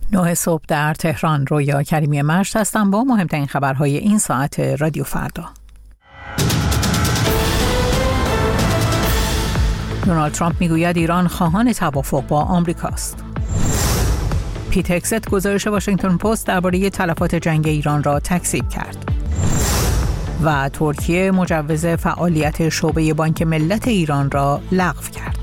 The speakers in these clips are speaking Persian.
9 صبح در تهران. رویا کریمی مشت هستم با مهمترین خبرهای این ساعت رادیو فردا. دونالد ترامپ میگوید ایران خواهان توافق با آمریکاست. پیت هگست گزارش واشنگتن پست درباره تلفات جنگ ایران را تکذیب کرد. و ترکیه مجوز فعالیت شعبه بانک ملت ایران را لغو کرد.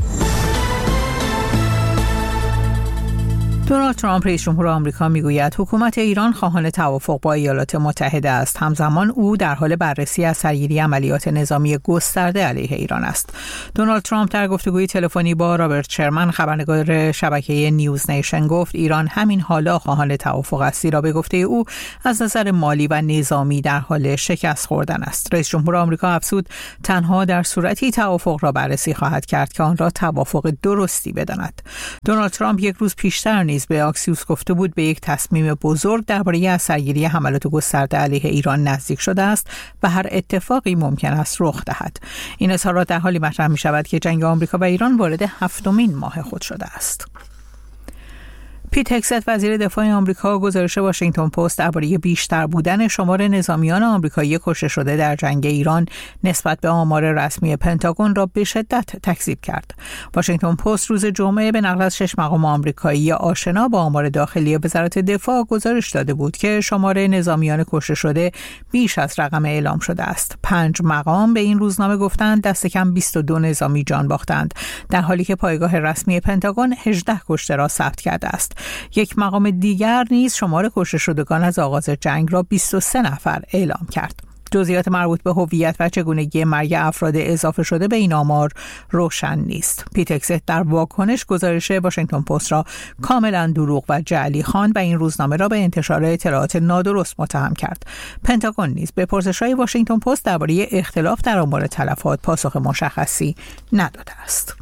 دونالد ترامپ رئیس جمهور آمریکا میگوید حکومت ایران خواهان توافق با ایالات متحده است. همزمان او در حال بررسی از سرگیری عملیات نظامی گسترده علیه ایران است. دونالد ترامپ در گفتگوی تلفنی با رابرت شرمن خبرنگار شبکه نیوز نیشن گفت ایران همین حالا خواهان توافق است، زیرا به گفته او از نظر مالی و نظامی در حال شکست خوردن است. رئیس جمهور آمریکا افزود تنها در صورتی توافق را بررسی خواهد کرد که آن را توافق درستی بداند. دونالد ترامپ یک روز پیشتر به آکسیوس گفته بود به یک تصمیم بزرگ درباره از سرگیری حملات گسترده علیه ایران نزدیک شده است و هر اتفاقی ممکن است رخ دهد. این اظهارات در حالی مطرح می شود که جنگ آمریکا و ایران وارد 7مین ماه خود شده است. پیت هگست وزیر دفاع آمریکا گزارش واشنگتن پست درباره بیشتر بودن شمار نظامیان آمریکایی کشته شده در جنگ ایران نسبت به آمار رسمی پنتاگون را به شدت تکذیب کرد. واشنگتن پست روز جمعه به نقل از 6 مقام آمریکایی آشنا با آمار داخلی وزارت دفاع گزارش داده بود که شمار نظامیان کشته شده بیش از رقم اعلام شده است. 5 مقام به این روزنامه گفتند دست کم 22 نظامی جان باختند، در حالی که پایگاه رسمی پنتاگون 18 کشته را ثبت کرده است. یک مقام دیگر نیز شمار کشته شدگان از آغاز جنگ را 23 نفر اعلام کرد. جزئیات مربوط به هویت و چگونگی مرگ افراد اضافه شده به این آمار روشن نیست. پیت هگست در واکنش گزارش واشنگتن پست را کاملا دروغ و جعلی خواند و این روزنامه را به انتشار اطلاعات نادرست متهم کرد. پنتاگون نیز به پرسش‌های واشنگتن پست درباره اختلاف در آمار تلفات پاسخ مشخصی نداده است.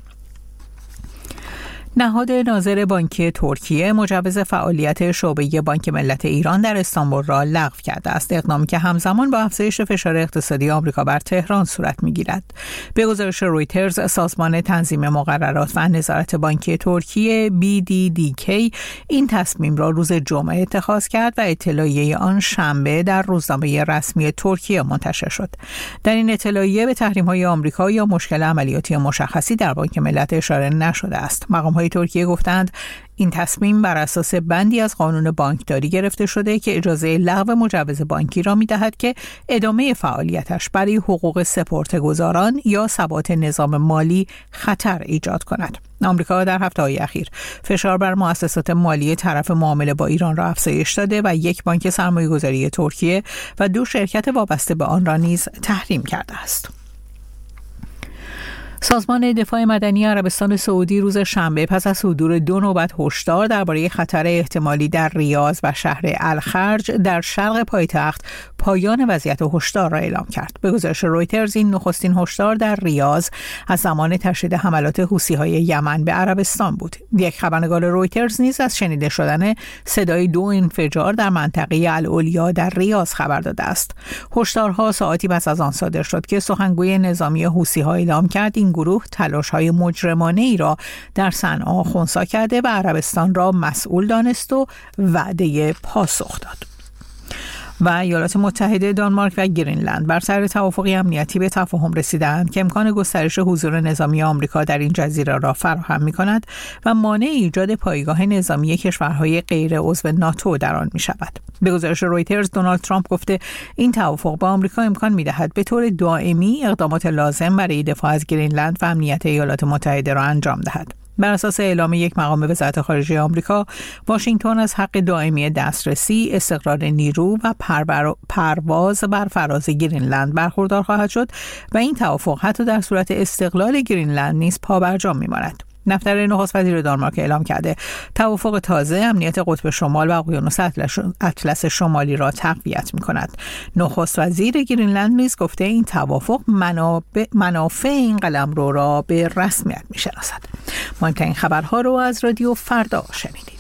نهاد ناظر بانکی ترکیه مجوز فعالیت شعبه بانک ملت ایران در استانبول را لغو کرده است، اقدامی که همزمان با افزایش فشار اقتصادی آمریکا بر تهران صورت می‌گیرد. به گزارش رویترز، سازمان تنظیم مقررات و نظارت بانکی ترکیه BDDK این تصمیم را روز جمعه اتخاذ کرد و اطلاعیه آن شنبه در روزنامه رسمی ترکیه منتشر شد. در این اطلاعیه به تحریم‌های آمریکا یا مشکل عملیاتی مشخصی در بانک ملت اشاره نشده است. مقام‌های ترکیه گفتند این تصمیم بر اساس بندی از قانون بانکداری گرفته شده که اجازه لغو مجوز بانکی را می‌دهد که ادامه فعالیتش برای حقوق سپرده‌گزاران یا ثبات نظام مالی خطر ایجاد کند. آمریکا در هفته‌های اخیر فشار بر مؤسسات مالی طرف معامله با ایران را افزایش داده و یک بانک سرمایه‌گذاری ترکیه و 2 شرکت وابسته به آن را نیز تحریم کرده است. سازمان دفاع مدنی عربستان سعودی روز شنبه پس از صدور 2 نوبت هشدار درباره خطر احتمالی در ریاض و شهر الخرج در شرق پایتخت پایان وضعیت هشدار را اعلام کرد. به گزارش رویترز این نخستین هشدار در ریاض از زمان تشدید حملات حوثی‌های یمن به عربستان بود. یک خبرنگار رویترز نیز از شنیده شدن صدای 2 انفجار در منطقه العلیا در ریاض خبر داده است. هشدارها ساعتی پس از آن صادر شد که سخنگوی نظامی حوثی‌ها اعلام کرد این گروه تلاش‌های مجرمانه ای را در صنعا خنثی کرده و عربستان را مسئول دانست و وعده پاسخ داد. و ایالات متحده، دانمارک و گرینلند بر سر توافقی امنیتی به تفاهم رسیدند که امکان گسترش حضور نظامی آمریکا در این جزیره را فراهم می‌کند و مانع ایجاد پایگاه نظامی کشورهای غیر عضو ناتو در آن می‌شود. به گزارش رویترز، دونالد ترامپ گفته این توافق با آمریکا امکان می‌دهد به طور دائمی اقدامات لازم برای دفاع از گرینلند و امنیت ایالات متحده را انجام دهد. بر اساس اعلام یک مقام وزارت خارجه آمریکا، واشنگتن از حق دائمی دسترسی، استقرار نیرو و پرواز بر فراز گرینلند برخوردار خواهد شد و این توافق حتی در صورت استقلال گرینلند نیز پابرجا می‌ماند. دفتر نخست وزیر دانمارک اعلام کرده توافق تازه امنیت قطب شمال و اقیانوس اطلس شمالی را تقویت می‌کند. نخست وزیر گرینلند نیز گفته این توافق منافع این قلمرو را به رسمیت می‌شناسد. مهمترین خبرها رو از رادیو فردا شنیدید.